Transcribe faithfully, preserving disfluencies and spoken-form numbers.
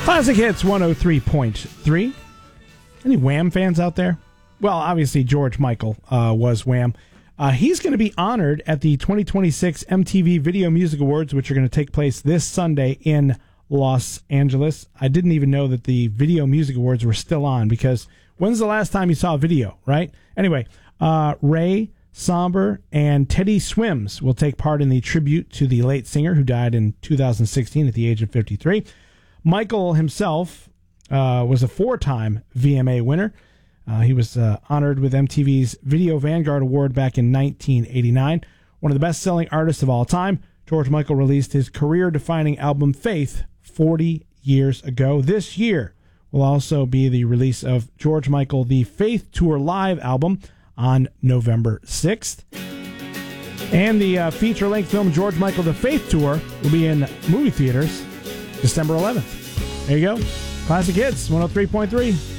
Classic Hits one oh three point three. Any Wham fans out there? Well, obviously George Michael uh, was Wham. Uh, he's going to be honored at the twenty twenty-six M T V Video Music Awards, which are going to take place this Sunday in Los Angeles. I didn't even know that the Video Music Awards were still on, because when's the last time you saw a video, right? Anyway, uh, Ray Somber and Teddy Swims will take part in the tribute to the late singer who died in two thousand sixteen at the age of fifty-three. Michael himself uh, was a four-time V M A winner. Uh, he was uh, honored with M T V's Video Vanguard Award back in nineteen eighty-nine. One of the best-selling artists of all time, George Michael released his career-defining album Faith forty years ago. This year will also be the release of George Michael, the Faith Tour Live album on November sixth. And the uh, feature-length film George Michael, the Faith Tour will be in movie theaters December eleventh. There you go. Classic Hits one oh three point three.